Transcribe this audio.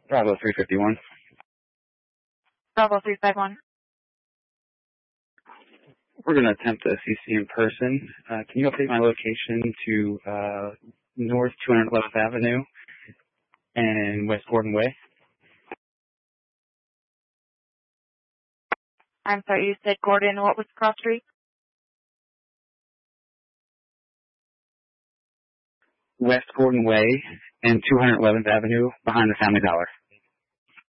Bravo 351. Bravo 351. We're going to attempt a CC in person. Can you update my location to North 211th Avenue and West Gordon Way? I'm sorry, you said Gordon. What was the cross street? West Gordon Way and 211th Avenue behind the Family Dollar.